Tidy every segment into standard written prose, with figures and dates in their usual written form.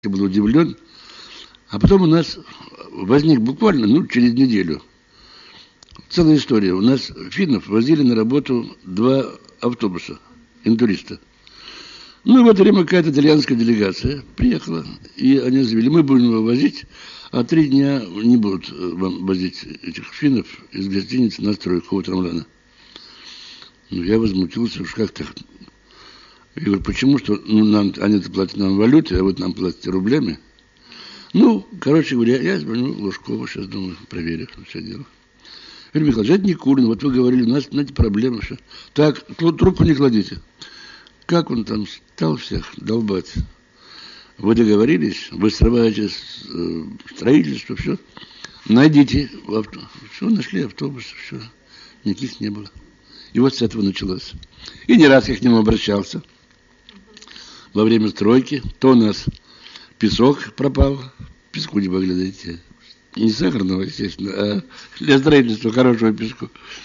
Я был удивлен. А потом у нас возник буквально, через неделю, целая история. У нас финнов возили на работу 2 автобуса, интуриста. В это время какая-то итальянская делегация приехала, и они заявили, мы будем его возить, а 3 дня не будут вам возить этих финнов из гостиницы на стройку утром рано. Я возмутился, уж как так. Я говорю, почему, что они-то платят нам валютой, а вот нам платите рублями? Короче говоря, я звоню Лужкову, сейчас, думаю, проверю все дело. Юрий Михайлович, это не Курин, вот вы говорили, у нас, знаете, проблемы. Что... Так, трубку не кладите. Как он там стал всех долбать? Вы договорились, вы срываете строительство, все. Найдите автобус. Все, нашли автобус, все. Никаких не было. И вот с этого началось. И не раз я к нему обращался. Во время стройки, то у нас песок пропал, песку не могли найти. Не сахарного, естественно, а для строительства хорошего песку.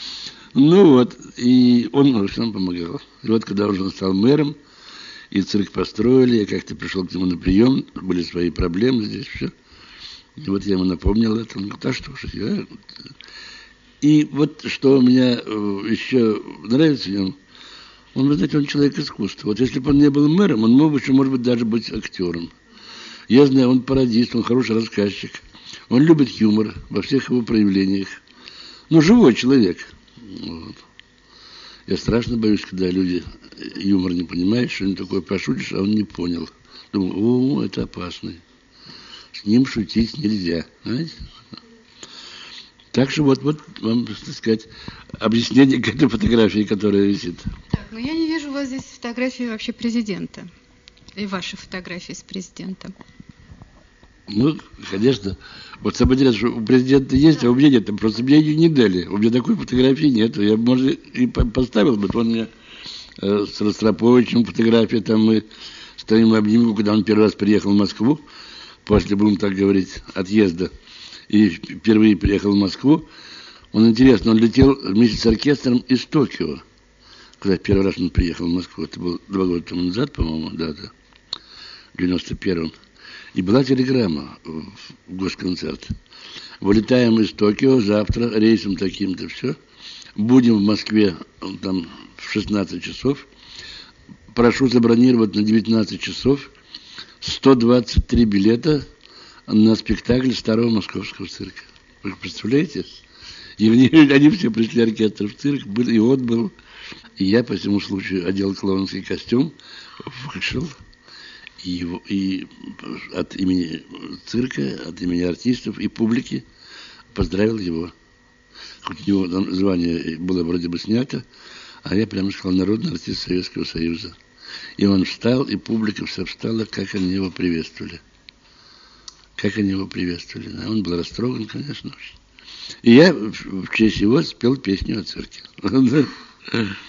И он всем помогал. И вот когда уже он стал мэром, и цирк построили, я как-то пришел к нему на прием, были свои проблемы здесь, все. И вот я ему напомнил это, он говорит, а что ж, я... И вот что мне еще нравится в нем, вы знаете, он человек искусства. Вот если бы он не был мэром, он мог бы еще, может быть, даже быть актером. Я знаю, он пародист, он хороший рассказчик. Он любит юмор во всех его проявлениях. Живой человек. Вот. Я страшно боюсь, когда люди юмор не понимают, что-нибудь такое пошутишь, а он не понял. Думаю, это опасный. С ним шутить нельзя. Знаете? Так что вот вам, так сказать, объяснение к этой фотографии, которая висит. Так, я не вижу у вас здесь фотографии вообще президента. И ваши фотографии с президентом. Конечно. Вот самое интересное, что у президента есть, а у меня нет. Просто мне ее не дали. У меня такой фотографии нет. Я, может, и поставил бы. Он мне с Ростроповичем фотография. Там мы стоим в обнимку, когда он первый раз приехал в Москву. После, будем так говорить, отъезда. И впервые приехал в Москву. Он летел вместе с оркестром из Токио. Когда первый раз он приехал в Москву. Это было 2 года тому назад, по-моему, да. В 91-м. И была телеграмма в госконцерт. Вылетаем из Токио завтра рейсом таким-то, все. Будем в Москве там в 16 часов. Прошу забронировать на 19 часов 123 билета на спектакль Старого Московского цирка. Вы представляете? И они все пришли, оркестр, в цирк, и он был. И я по всему случаю одел клоунский костюм, вышел. И от имени цирка, от имени артистов и публики поздравил его. Хоть у него там звание было вроде бы снято, а я прямо сказал, народный артист Советского Союза. И он встал, и публика вся встала, как они его приветствовали. Да, он был растроган, конечно. И я в честь его спел песню о цирке.